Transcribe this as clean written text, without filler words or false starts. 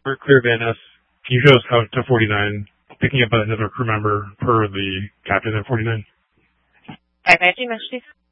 For Clear Van Ness, can you show us out to 49, picking up another crew member per the captain at 49? 5 engine, please.